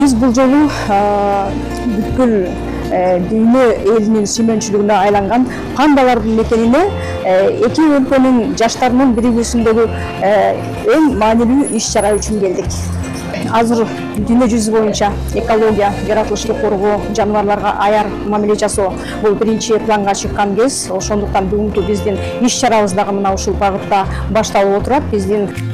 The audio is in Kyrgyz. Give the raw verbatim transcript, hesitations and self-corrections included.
Biz бул жолу бүткүл дүйнө элинин сүймөнчүлүгүнө айланган пандалардын мекенине эки өлкөнүн жаштарынын биригүүсүндөгү эң маанилүү иш-чара үчүн келдик. Азыр дүйнө жүзү боюнча экология, жаратылышты коргоо, жаныбарларга аяр мамиле жасоо бул биринчи планга чыккан кез. Ошондуктан бүгүнкү биздин иш-чарабыз дагы мына ушул багытта башталып отурат. Биздин